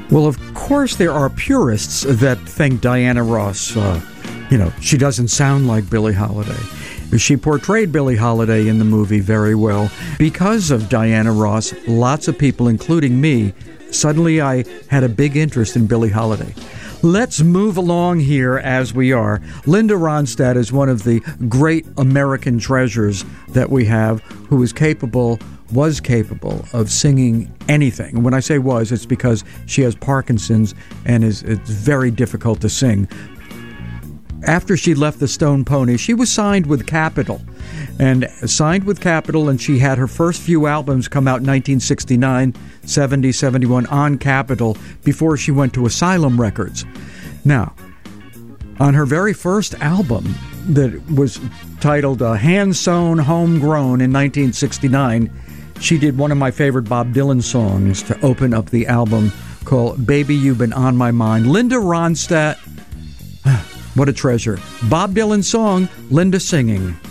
Well, of course, there are purists that think Diana Ross, she doesn't sound like Billie Holiday. She portrayed Billie Holiday in the movie very well. Because of Diana Ross, lots of people, including me, suddenly I had a big interest in Billie Holiday. Let's move along here as we are. Linda Ronstadt is one of the great American treasures that we have, who was capable of singing anything. And when I say was, it's because she has Parkinson's and it's very difficult to sing. After she left the Stone Ponies, she was signed with Capitol. And she had her first few albums come out in 1969, 70, 71 on Capitol before she went to Asylum Records. Now, on her very first album that was titled Hand Sewn Homegrown in 1969, she did one of my favorite Bob Dylan songs to open up the album called Baby You've Been on My Mind. Linda Ronstadt, what a treasure. Bob Dylan song, Linda singing.